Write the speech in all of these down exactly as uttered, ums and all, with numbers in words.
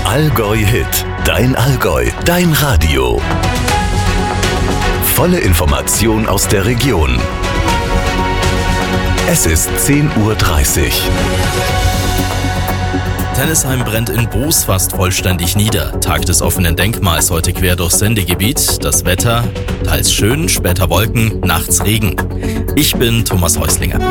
Allgäu Hit, dein Allgäu, dein Radio. Volle Information aus der Region. Es ist zehn Uhr dreißig. Tennisheim brennt in Boos fast vollständig nieder. Tag des offenen Denkmals heute quer durchs Sendegebiet. Das Wetter, teils schön, später Wolken, nachts Regen. Ich bin Thomas Häuslinger.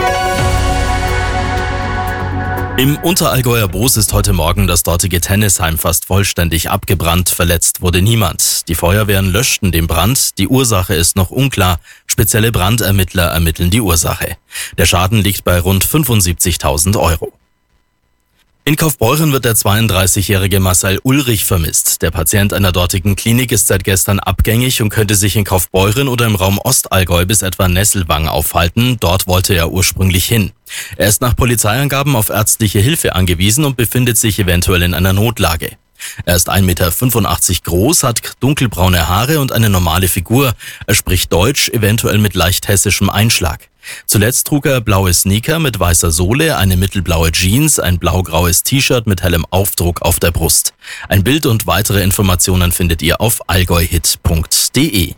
Im Unterallgäuer Boos ist heute Morgen das dortige Tennisheim fast vollständig abgebrannt. Verletzt wurde niemand. Die Feuerwehren löschten den Brand. Die Ursache ist noch unklar. Spezielle Brandermittler ermitteln die Ursache. Der Schaden liegt bei rund fünfundsiebzigtausend Euro. In Kaufbeuren wird der zweiunddreißigjährige Marcel Ulrich vermisst. Der Patient einer dortigen Klinik ist seit gestern abgängig und könnte sich in Kaufbeuren oder im Raum Ostallgäu bis etwa Nesselwang aufhalten. Dort wollte er ursprünglich hin. Er ist nach Polizeiangaben auf ärztliche Hilfe angewiesen und befindet sich eventuell in einer Notlage. Er ist ein Meter fünfundachtzig groß, hat dunkelbraune Haare und eine normale Figur. Er spricht Deutsch, eventuell mit leicht hessischem Einschlag. Zuletzt trug er blaue Sneaker mit weißer Sohle, eine mittelblaue Jeans, ein blaugraues T-Shirt mit hellem Aufdruck auf der Brust. Ein Bild und weitere Informationen findet ihr auf allgäuhit punkt de.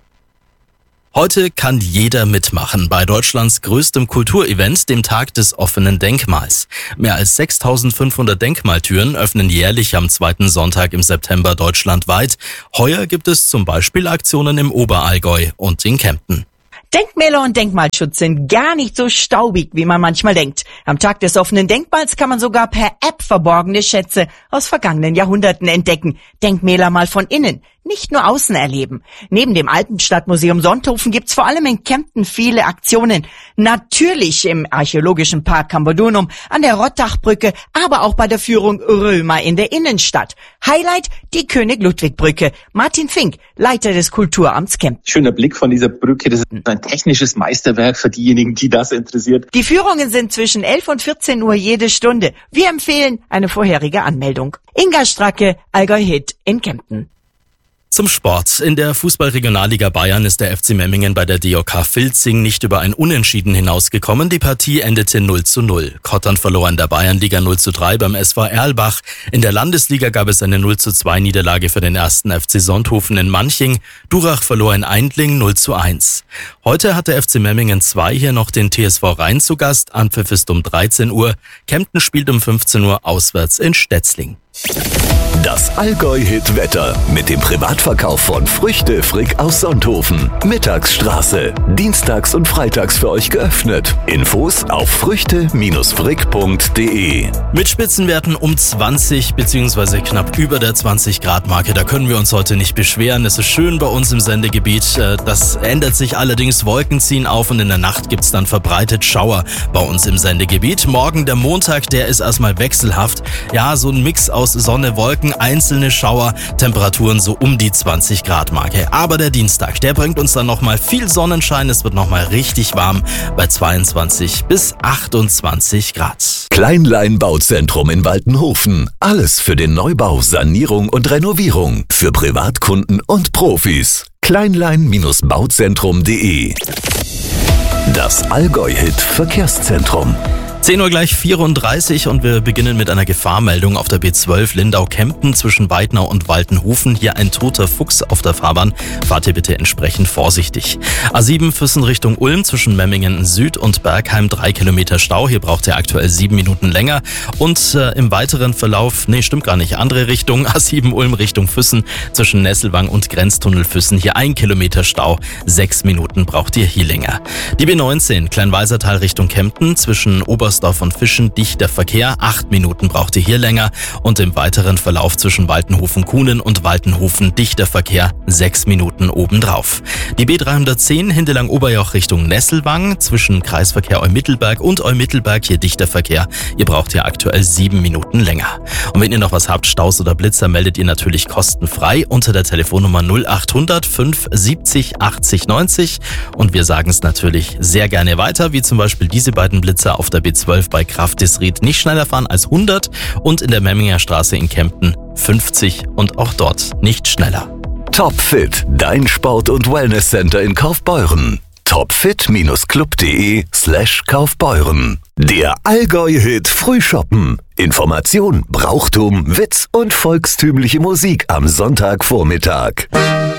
Heute kann jeder mitmachen bei Deutschlands größtem Kulturevent, dem Tag des offenen Denkmals. Mehr als sechstausendfünfhundert Denkmaltüren öffnen jährlich am zweiten Sonntag im September deutschlandweit. Heuer gibt es zum Beispiel Aktionen im Oberallgäu und in Kempten. Denkmäler und Denkmalschutz sind gar nicht so staubig, wie man manchmal denkt. Am Tag des offenen Denkmals kann man sogar per App verborgene Schätze aus vergangenen Jahrhunderten entdecken. Denkmäler mal von innen, nicht nur außen erleben. Neben dem alten Stadtmuseum Sonthofen gibt's vor allem in Kempten viele Aktionen. Natürlich im archäologischen Park Cambodunum, an der Rottachbrücke, aber auch bei der Führung Römer in der Innenstadt. Highlight, die König-Ludwig-Brücke. Martin Fink, Leiter des Kulturamts Kempten. Schöner Blick von dieser Brücke, das ist ein technisches Meisterwerk für diejenigen, die das interessiert. Die Führungen sind zwischen elf und vierzehn Uhr jede Stunde. Wir empfehlen eine vorherige Anmeldung. Inga Stracke, Allgäu Hit in Kempten. Zum Sport. In der Fußball-Regionalliga Bayern ist der F C Memmingen bei der D J K Vilzing nicht über ein Unentschieden hinausgekommen. Die Partie endete null zu null. Kottern verlor in der Bayernliga null zu drei beim S V Erlbach. In der Landesliga gab es eine null zu zwei Niederlage für den ersten F C Sonthofen in Manching. Durach verlor in Eindling null zu eins. Heute hat der F C Memmingen zwei hier noch den T S V Rhein zu Gast. Anpfiff ist um dreizehn Uhr. Kempten spielt um fünfzehn Uhr auswärts in Stetzling. Das Allgäu-Hit-Wetter mit dem Privatverkauf von Früchte Frick aus Sonthofen. Mittagsstraße. Dienstags und freitags für euch geöffnet. Infos auf früchte frick punkt de. Mit Spitzenwerten um zwanzig bzw. knapp über der zwanzig Grad Marke. Da können wir uns heute nicht beschweren. Es ist schön bei uns im Sendegebiet. Das ändert sich allerdings. Wolken ziehen auf und in der Nacht gibt's dann verbreitet Schauer bei uns im Sendegebiet. Morgen der Montag, der ist erstmal wechselhaft. Ja, so ein Mix aus Sonne, Wolken, einzelne Schauer, Temperaturen so um die zwanzig Grad Marke. Aber der Dienstag, der bringt uns dann nochmal viel Sonnenschein. Es wird nochmal richtig warm bei zweiundzwanzig bis achtundzwanzig Grad. Kleinlein Bauzentrum in Waltenhofen. Alles für den Neubau, Sanierung und Renovierung. Für Privatkunden und Profis. kleinlein bauzentrum punkt de. Das Allgäu-Hit Verkehrszentrum. zehn Uhr gleich vierunddreißig und wir beginnen mit einer Gefahrmeldung auf der B zwölf Lindau-Kempten zwischen Weidnau und Waltenhofen. Hier ein toter Fuchs auf der Fahrbahn. Fahrt ihr bitte entsprechend vorsichtig. A sieben Füssen Richtung Ulm zwischen Memmingen Süd und Bergheim drei Kilometer Stau. Hier braucht ihr aktuell sieben Minuten länger. Und äh, im weiteren Verlauf, nee, stimmt gar nicht, andere Richtung. A sieben Ulm Richtung Füssen zwischen Nesselwang und Grenztunnel Füssen. Hier ein Kilometer Stau. Sechs Minuten braucht ihr hier länger. Die B neunzehn Kleinweisertal Richtung Kempten zwischen Ober Oberstdorf und Fischen dichter Verkehr. Acht Minuten braucht ihr hier länger. Und im weiteren Verlauf zwischen Waltenhofen-Kuhnen und Waltenhofen dichter Verkehr. Sechs Minuten obendrauf. Die B dreihundertzehn Hindelang-Oberjoch Richtung Nesselwang zwischen Kreisverkehr Eumittelberg und Eumittelberg hier dichter Verkehr. Ihr braucht hier aktuell sieben Minuten länger. Und wenn ihr noch was habt, Staus oder Blitzer, meldet ihr natürlich kostenfrei unter der Telefonnummer null achthundert fünf siebzig achtzig neunzig. Und wir sagen es natürlich sehr gerne weiter, wie zum Beispiel diese beiden Blitzer auf der B zwölf bei Kraftisried nicht schneller fahren als hundert und in der Memminger Straße in Kempten fünfzig und auch dort nicht schneller. Topfit, dein Sport- und Wellnesscenter in Kaufbeuren. topfit-club.de slash Kaufbeuren. Der Allgäu-Hit Frühshoppen. Information, Brauchtum, Witz und volkstümliche Musik am Sonntagvormittag.